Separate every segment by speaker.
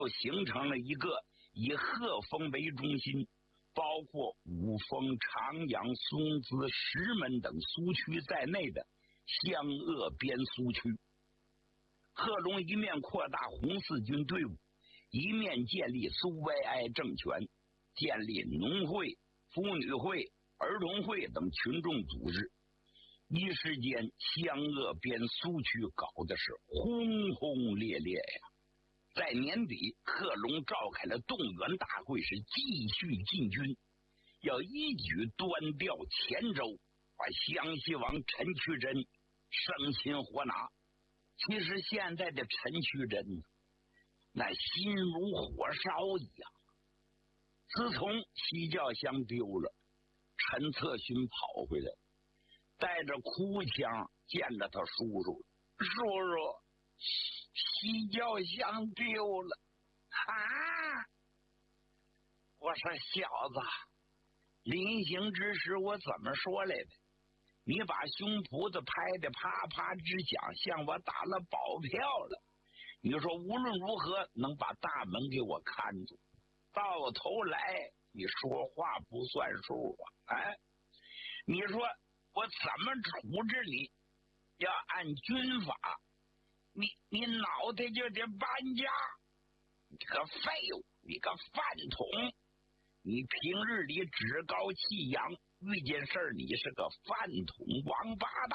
Speaker 1: 形成了一个以鹤峰为中心，包括五峰、长阳、松滋、石门等苏区在内的湘鄂边苏区。贺龙一面扩大红四军队伍，一面建立苏维埃政权，建立农会、妇女会、儿童会等群众组织。一时间，湘鄂边苏区搞的是轰轰烈烈呀！在年底，贺龙召开了动员大会，是继续进军，要一举端掉黔州，把湘西王陈渠珍生擒活拿。其实现在的陈渠珍那心如火烧一样。自从西教乡丢了，陈策勋跑回来，带着哭腔见了他叔叔，叔叔，西教乡丢了啊！我说小子，临行之时我怎么说来的？你把胸脯子拍得啪啪直响，向我打了保票了。你说无论如何能把大门给我看住，到头来你说话不算数啊！哎，你说我怎么处置你？要按军法，你脑袋就得搬家！你个废物，你个饭桶！你平日里趾高气扬，遇见事儿你是个饭桶王八蛋！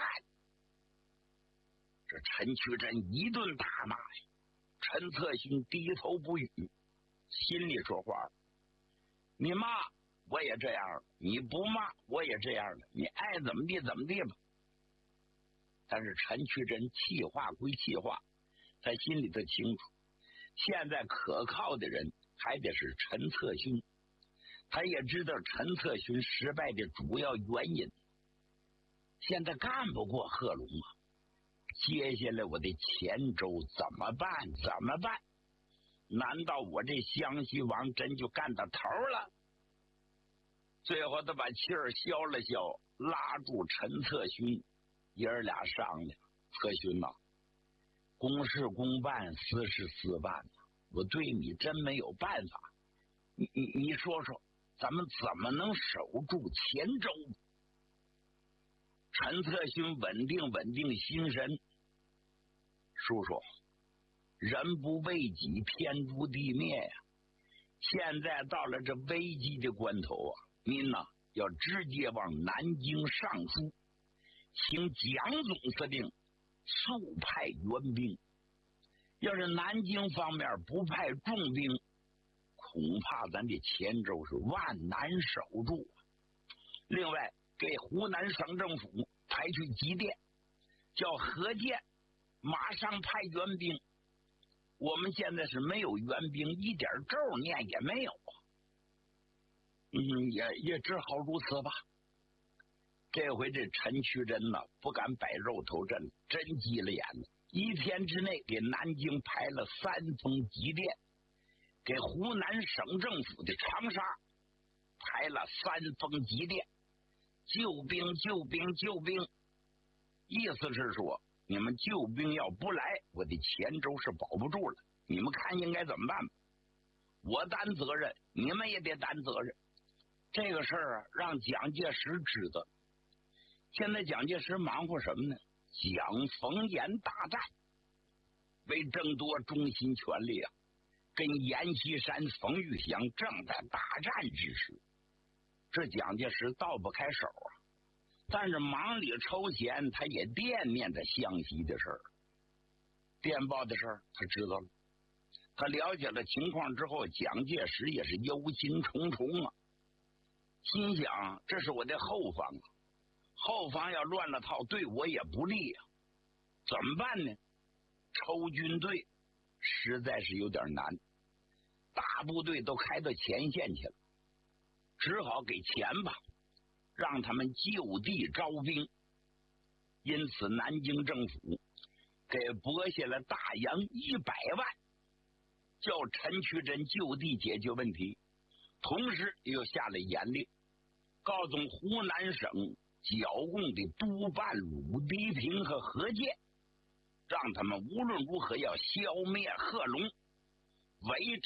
Speaker 1: 这陈渠珍一顿大骂呀，陈策勋低头不语，心里说话：你骂我也这样了，你不骂我也这样了，你爱怎么地怎么地吧。但是陈渠珍气话归气话，他心里头清楚，现在可靠的人还得是陈策勋。他也知道陈策勋失败的主要原因，现在干不过贺龙啊！接下来我的黔州怎么办？怎么办？难道我这湘西王真就干到头了？最后他把气儿消了消，拉住陈策勋，爷儿俩商量：策勋呐，公事公办，私事私办，我对你真没有办法。你说说，咱们怎么能守住黔州？陈策勋稳定心神，叔叔，人不为己，天诛地灭呀！现在到了这危机的关头啊，您呐要直接往南京上书，请蒋总司令速派援兵。要是南京方面不派重兵，恐怕咱这黔州是万难守住。另外，给湖南省政府派去急电，叫何健马上派援兵。我们现在是没有援兵，一点咒念也没有啊。也只好如此吧。这回这陈渠珍呢，不敢摆肉头阵，真急了眼了。一天之内给南京派了3封急电，给湖南省政府的长沙派了3封急电，救兵救兵救兵，意思是说你们救兵要不来，我的黔州是保不住了，你们看应该怎么办吧？我担责任，你们也得担责任。这个事儿啊，让蒋介石知道。现在蒋介石忙活什么呢？蒋冯阎大战，为争夺中心权力啊，跟阎锡山、冯玉祥正在大战之时，这蒋介石倒不开手啊。但是忙里抽闲，他也惦念着湘西的事儿，电报的事儿他知道了。他了解了情况之后，蒋介石也是忧心忡忡啊，心想这是我的后方啊，后方要乱了套，对我也不利啊，怎么办呢？抽军队实在是有点难，大部队都开到前线去了，只好给钱吧，让他们就地招兵。因此南京政府给拨下了大洋100万，叫陈渠珍就地解决问题，同时又下了严令，告诉湖南省剿共的督办鲁涤平和何健，让他们无论如何要消灭贺龙， 伪